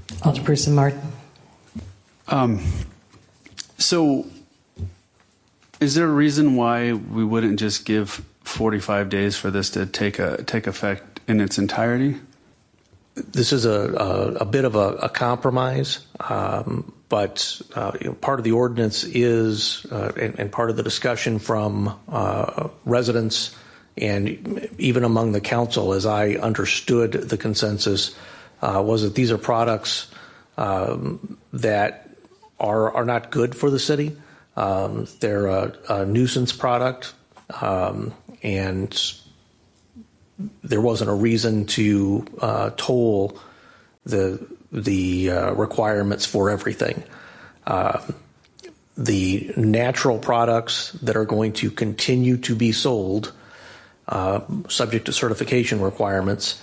Alderperson Martin. Um, so Is there a reason why we wouldn't just give forty-five days for this to take a take effect in its entirety? This is a, a, a bit of a, a compromise, um, but uh, you know, part of the ordinance is, uh, and, and part of the discussion from uh, residents and even among the council, as I understood the consensus, uh, was that these are products um, that are are not good for the city. Um, they're a, a nuisance product, um, and there wasn't a reason to uh, toll the the uh, requirements for everything. Uh, the natural products that are going to continue to be sold, uh, subject to certification requirements,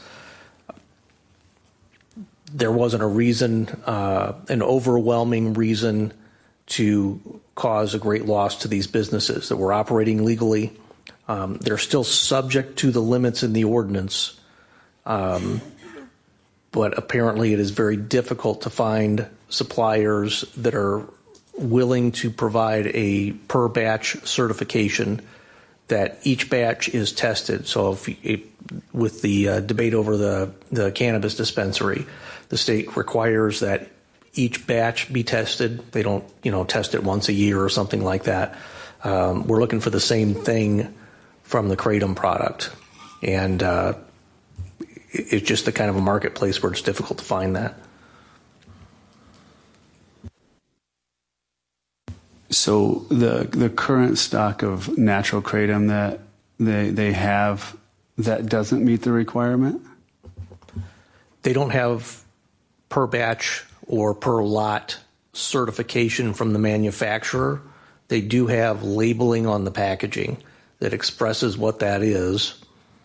there wasn't a reason, uh, an overwhelming reason to cause a great loss to these businesses that were operating legally. Um, they're still subject to the limits in the ordinance, um, but apparently it is very difficult to find suppliers that are willing to provide a per batch certification that each batch is tested. So if, if with the uh, debate over the, the cannabis dispensary, the state requires that each batch be tested. They don't, you know, test it once a year or something like that. Um, we're looking for the same thing from the Kratom product. And uh, it's just the kind of a marketplace where it's difficult to find that. So the the current stock of natural Kratom that they they have, that doesn't meet the requirement? They don't have per batch or per lot certification from the manufacturer. They do have labeling on the packaging that expresses what that is.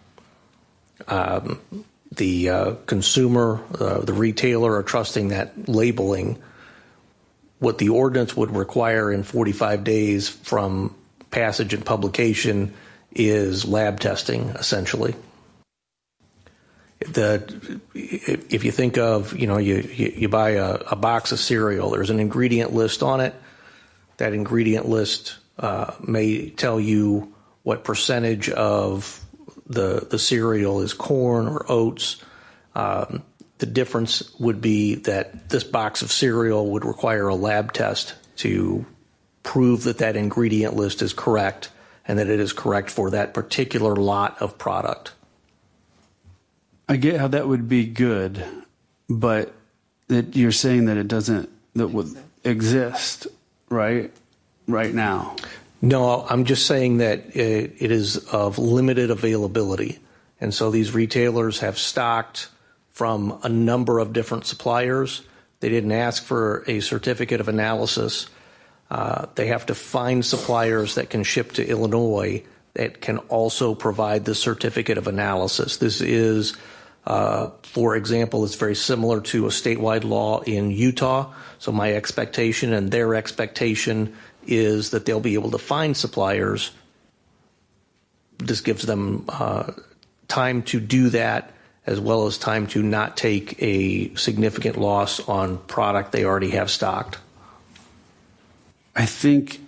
Um, the uh, consumer, uh, the retailer are trusting that labeling. What the ordinance would require in forty-five days from passage and publication is lab testing, essentially. The, if you think of, you know, you, you, you buy a, a box of cereal, there's an ingredient list on it. That ingredient list uh, may tell you what percentage of the the cereal is corn or oats. Um, the difference would be that this box of cereal would require a lab test to prove that that ingredient list is correct and that it is correct for that particular lot of product. I get how that would be good, but that you're saying that it doesn't, that would exist, right? Right now. No, I'm just saying that it, it is of limited availability. And so these retailers have stocked from a number of different suppliers. They didn't ask for a certificate of analysis. Uh, they have to find suppliers that can ship to Illinois that can also provide the certificate of analysis. This is, uh, for example, it's very similar to a statewide law in Utah. So my expectation and their expectation is that they'll be able to find suppliers. This gives them uh, time to do that, as well as time to not take a significant loss on product they already have stocked. I think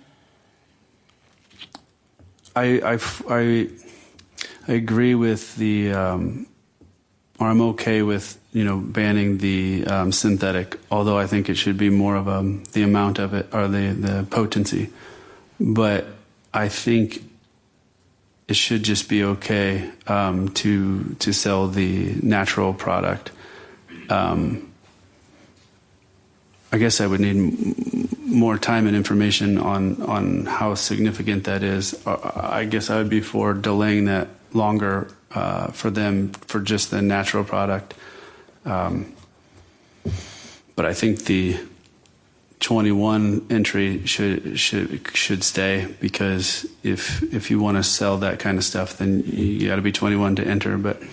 I, I, I, I agree with the, um, or I'm okay with, you know, banning the um, synthetic, although I think it should be more of a, the amount of it or the, the potency. But I think it should just be okay um, to to sell the natural product. Um, I guess I would need m- more time and information on, on how significant that is. I guess I would be for delaying that longer uh, for them for just the natural product. Um, but I think the twenty-one entry should should should stay, because if if you want to sell that kind of stuff, then you got to be twenty-one to enter. But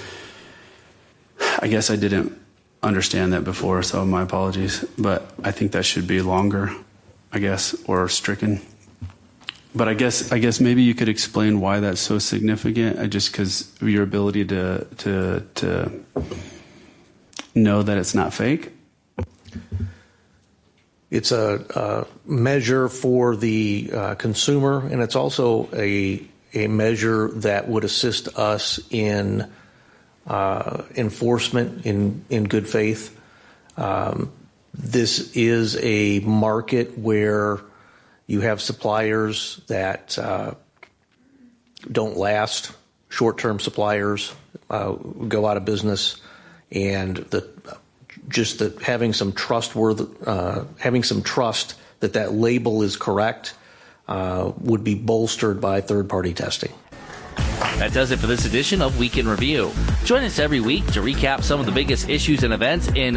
I guess I didn't understand that before, so my apologies. But I think that should be longer, I guess, or stricken. But I guess I guess maybe you could explain why that's so significant, uh, just because of your ability to to to know that it's not fake. it's a, a measure for the uh, consumer, and it's also a a measure that would assist us in uh, enforcement in in good faith. Um, this is a market where you have suppliers that uh, don't last. Short-term suppliers uh, go out of business, and the just the having some trustworthy, uh, having some trust that that label is correct uh, would be bolstered by third-party testing. That does it for this edition of Week in Review. Join us every week to recap some of the biggest issues and events in